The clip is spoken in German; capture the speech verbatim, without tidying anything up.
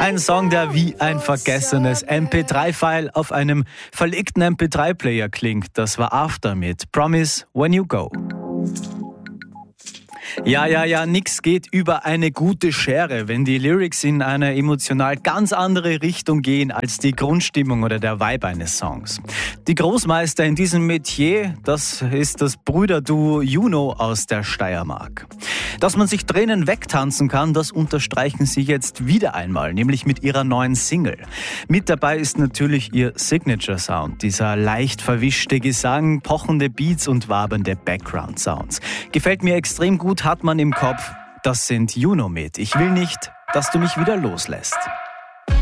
Ein Song, der wie ein vergessenes M P drei File auf einem verlegten M P drei Player klingt. Das war After mit Promise When You Go. Ja, ja, ja, nix geht über eine gute Schere, wenn die Lyrics in eine emotional ganz andere Richtung gehen als die Grundstimmung oder der Vibe eines Songs. Die Großmeister in diesem Metier, das ist das Brüderduo Juno aus der Steiermark. Dass man sich Tränen wegtanzen kann, das unterstreichen sie jetzt wieder einmal, nämlich mit ihrer neuen Single. Mit dabei ist natürlich ihr Signature-Sound, dieser leicht verwischte Gesang, pochende Beats und wabernde Background-Sounds. Gefällt mir extrem gut, hat man im Kopf. Das sind Juno mit Ich will nicht, dass du mich wieder loslässt.